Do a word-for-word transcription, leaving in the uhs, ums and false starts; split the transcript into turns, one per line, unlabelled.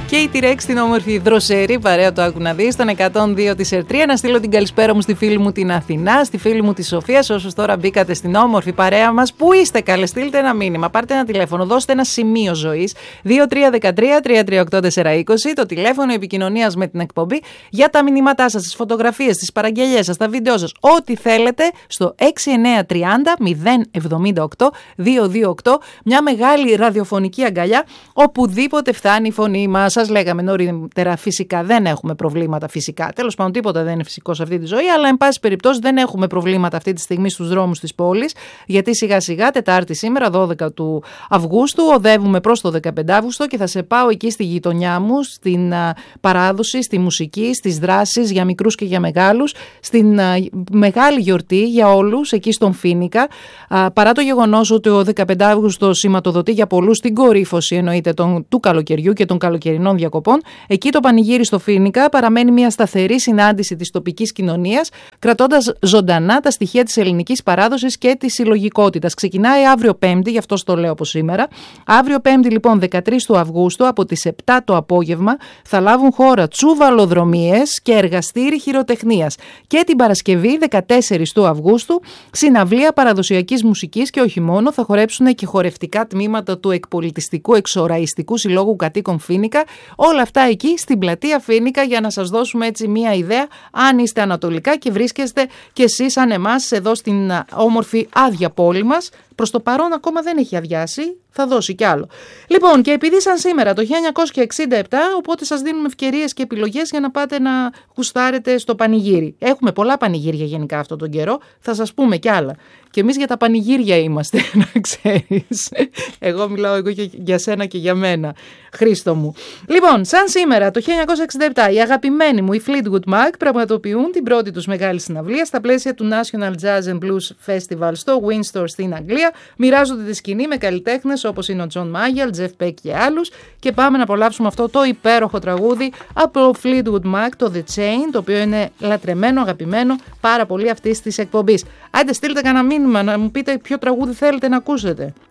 Και η T-Rex στην όμορφη Δροσερή παρέα, το άκου να δεις, στον εκατόν δύο της Ερτρία. Να στείλω την καλησπέρα μου στη φίλη μου την Αθηνά, στη φίλη μου τη Σοφία, όσους τώρα μπήκατε στην όμορφη παρέα μας. Πού είστε, καλέ, στείλτε ένα μήνυμα, πάρτε ένα τηλέφωνο, δώστε ένα σημείο ζωής. δύο τρία ένα τρία τρία τρία οκτώ τέσσερα είκοσι, το τηλέφωνο επικοινωνίας με την εκπομπή για τα μηνύματά σας, τις φωτογραφίες, τις παραγγελίες σας, τα βίντεο σας, ό,τι θέλετε, στο έξι εννιά τρία μηδέν μηδέν εβδομήντα οκτώ διακόσια είκοσι οκτώ. Μια μεγάλη ραδιοφωνική αγκαλιά, οπουδήποτε φτάνει η φωνή μας. Σας λέγαμε νωρίτερα, φυσικά δεν έχουμε προβλήματα. Φυσικά, τέλος πάντων, τίποτα δεν είναι φυσικό σε αυτή τη ζωή, αλλά εν πάση περιπτώσει δεν έχουμε προβλήματα αυτή τη στιγμή στους δρόμους της πόλης, γιατί σιγά σιγά, Τετάρτη σήμερα, δώδεκα του Αυγούστου, οδεύουμε προς το δεκαπέντε Αύγουστο και θα σε πάω εκεί στη γειτονιά μου, στην α, παράδοση, στη μουσική, στις δράσεις για μικρούς και για μεγάλους, στην α, μεγάλη γιορτή για όλους εκεί στον Φοίνικα. Α, παρά το γεγονός ότι ο δεκαπέντε Αύγουστο σηματοδοτεί για πολλούς την κορύφωση, εννοείται, τον, του καλοκαιριού και των καλοκαιρινών διακοπών, εκεί το πανηγύρι στο Φοίνικα παραμένει μια σταθερή συνάντηση της τοπικής κοινωνίας, κρατώντας ζωντανά τα στοιχεία της ελληνικής παράδοσης και της συλλογικότητας. Ξεκινάει αύριο Πέμπτη, γι' αυτό το λέω από σήμερα. Αύριο Πέμπτη, λοιπόν, δεκατρείς του Αυγούστου, από τις επτά το απόγευμα, θα λάβουν χώρα τσουβαλοδρομίες και εργαστήρι χειροτεχνίας. Και την Παρασκευή, δεκατέσσερις του Αυγούστου, συναυλία παραδοσιακής μουσικής και όχι μόνο, θα χορέψουν και χορευτικά τμήματα του εκπολιτιστικού εξοραϊστικού συλλόγου κατοίκων Φοίνικα. Όλα αυτά εκεί στην πλατεία Φοίνικα, για να σας δώσουμε έτσι μία ιδέα, αν είστε ανατολικά και βρίσκεστε κι εσείς σαν εμάς εδώ στην όμορφη άδεια πόλη μας. Προς το παρόν ακόμα δεν έχει αδειάσει, θα δώσει κι άλλο. Λοιπόν, και επειδή σαν σήμερα το χίλια εννιακόσια εξήντα επτά, οπότε σας δίνουμε ευκαιρίες και επιλογές για να πάτε να γουστάρετε στο πανηγύρι. Έχουμε πολλά πανηγύρια γενικά αυτόν τον καιρό, θα σας πούμε κι άλλα. Και εμείς για τα πανηγύρια είμαστε, να ξέρεις. Εγώ μιλάω εγώ για σένα και για μένα, Χρήστο μου. Λοιπόν, σαν σήμερα το χίλια εννιακόσια εξήντα επτά, οι αγαπημένοι μου, οι Fleetwood Mac, πραγματοποιούν την πρώτη τους μεγάλη συναυλία στα πλαίσια του National Jazz and Blues Festival στο Windsor στην Αγγλία. Μοιράζονται τη σκηνή με καλλιτέχνες όπως είναι ο Τζον Μάγιαλ, Τζεφ Μπέκ και άλλους. Και πάμε να απολαύσουμε αυτό το υπέροχο τραγούδι από Fleetwood Mac, το The Chain, το οποίο είναι λατρεμένο, αγαπημένο πάρα πολύ αυτής της εκπομπής. Άντε, στείλτε κανένα μήνυμα να μου πείτε ποιο τραγούδι θέλετε να ακούσετε.